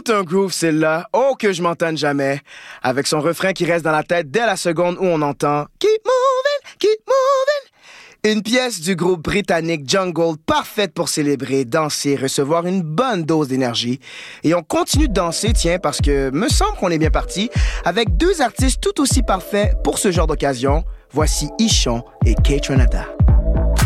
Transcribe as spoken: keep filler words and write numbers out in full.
Tout un groove, celle-là. Oh, que je m'entende jamais. Avec son refrain qui reste dans la tête dès la seconde où on entend « Keep moving, keep moving ». Une pièce du groupe britannique Jungle, parfaite pour célébrer, danser, recevoir une bonne dose d'énergie. Et on continue de danser, tiens, parce que me semble qu'on est bien parti, avec deux artistes tout aussi parfaits pour ce genre d'occasion. Voici Ichon et Kate Renata.